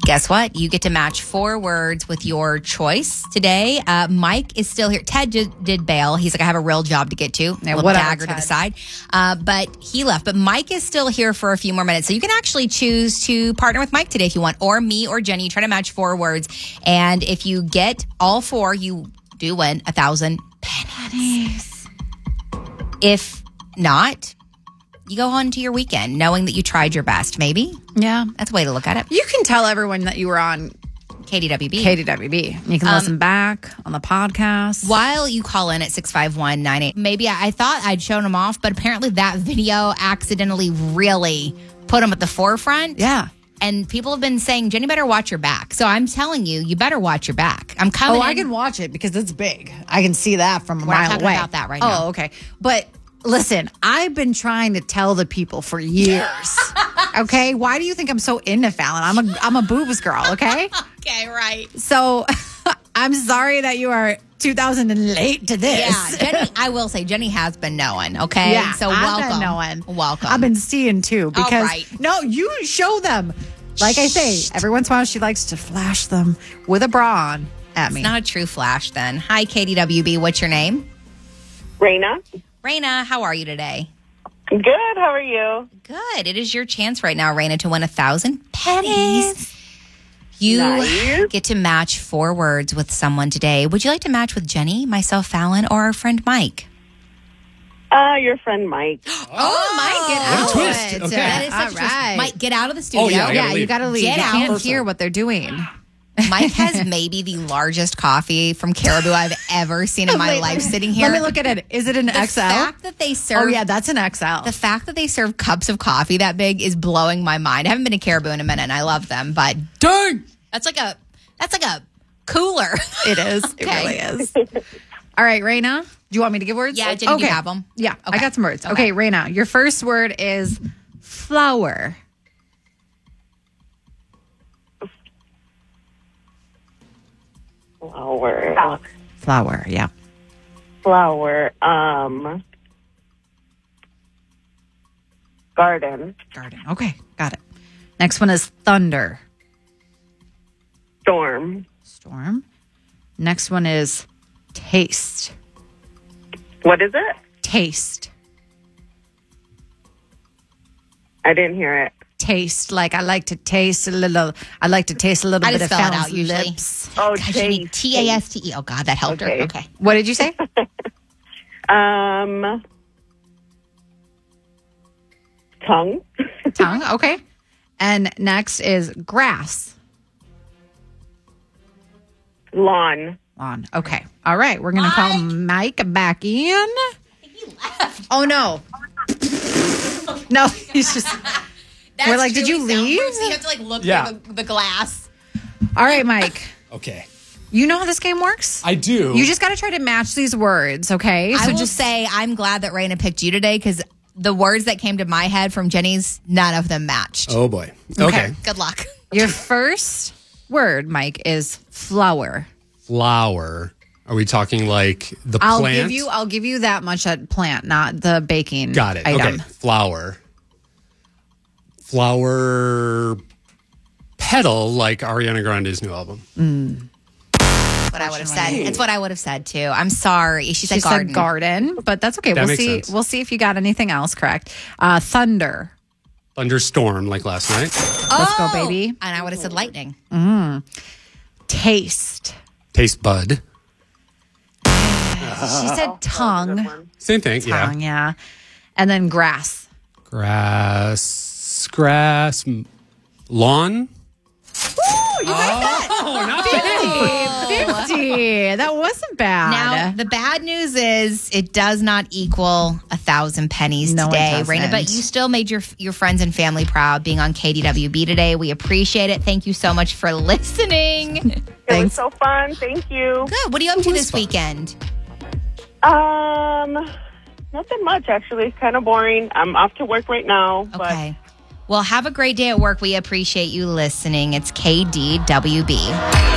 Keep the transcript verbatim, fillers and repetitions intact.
Guess what? You get to match four words with your choice today. Uh, Mike is still here. Ted did, did bail. He's like, I have a real job to get to. A little whatever, dagger Ted. to the side. Uh, but he left. But Mike is still here for a few more minutes. So you can actually choose to partner with Mike today if you want, or me or Jenny. You try to match four words. And if you get all four, you do win a thousand pennies. If not, you go on to your weekend knowing that you tried your best, maybe. Yeah. That's a way to look at it. You can tell everyone that you were on K D W B. K D W B. You can Um, listen back on the podcast. While you call in at six five one nine eight, maybe I, I thought I'd shown them off, but apparently that video accidentally really put them at the forefront. Yeah. And people have been saying, Jenny, better watch your back. So I'm telling you, you better watch your back. I'm coming Oh, I in. can watch it because it's big. I can see that from a We're not mile talking away. about that right oh, now. okay. But listen, I've been trying to tell the people for years. Okay? Why do you think I'm so into Fallon? I'm a I'm a boobs girl, okay? Okay, right. So I'm sorry that you are two thousand and late to this. Yeah, Jenny, I will say, Jenny has been knowing, okay? Yeah, so I've welcome. been knowing. Welcome. I've been seeing too because right. no, you show them. Like I say, every once in a while she likes to flash them with a bra on at me. It's not a true flash then. Hi, K D W B. What's your name? Raina. Raina, how are you today? Good. How are you? Good. It is your chance right now, Raina, to win a thousand pennies. You Nice. get to match four words with someone today. Would you like to match with Jenny, myself, Fallon, or our friend Mike? Uh, your friend Mike. Oh, Mike, get What a out. twist. Okay. That is such All a twist. right. Mike, get out of the studio. Oh, yeah, I gotta Yeah, you leave. got to leave. Get you out. can't Perfect. hear what they're doing. Mike has maybe the largest coffee from Caribou I've ever seen in my Wait, life let me- sitting here. Let me look at it. Is it an the X L? fact that they serve Oh, yeah, that's an X L. The fact that they serve cups of coffee that big is blowing my mind. I haven't been to Caribou in a minute, and I love them, but Dang! that's like a that's like a cooler. It is. It Okay. really is. All right, Raina, do you want me to give words? Yeah, Jenny, do you Okay. have 'em? Yeah, I Okay. got some words. Okay. Okay, Raina, your first word is flower. Flower. Flower, yeah. Flower. Um. Garden. Garden. Okay, got it. Next one is thunder. Storm. Storm. Next one is taste. What is it? Taste. I didn't hear it. Taste. Like I like to taste a little. I like to taste a little I bit just of spell it Fallon's out usually. lips. Oh, Gosh, you need taste. T A S T E. Oh, God, that helped Okay. her. Okay. What did you say? Um. Tongue. Tongue. Okay. And next is grass. Lawn. Lawn. Okay. All right. We're going to call Mike back in. Oh, no. No, he's just. That's We're like, did you truly leave? soundproof, so you have to like look Yeah. through the, the glass. All right, Mike. Okay. You know how this game works? I do. You just got to try to match these words, okay? I will just say I'm glad that Raina picked you today because the words that came to my head from Jenny's, none of them matched. Oh, boy. Okay. Good luck. your first word, Mike, is flower. Flower. Are we talking like the I'll plant? give you. I'll give you that much at plant, not the baking. Got it. Item. Okay. Flower. Flower petal like Ariana Grande's new album. What I would have said. It's what I would have said too. I'm sorry. She said She garden. said garden, but that's okay. That we'll makes see. sense. We'll see if you got anything else correct. Uh, thunder. Thunderstorm like last night. Let's go, Oh! baby. And I would have said lightning. Taste. Taste bud. She said tongue. Same thing. Tongue, Yeah. yeah. And then grass. Grass. Grass. m- Lawn. Oh, not bad. fifty. That wasn't bad. Now, the bad news is it does not equal a thousand pennies No, it today, doesn't. Raina, but you still made your your friends and family proud being on K D W B today. We appreciate it. Thank you so much for listening. It was Thanks. so fun. Thank you. Good. What are you up to was this fun. weekend? Um, nothing much actually. Kind of boring. I'm off to work right now. But Okay. Well, have a great day at work. We appreciate you listening. It's K D W B.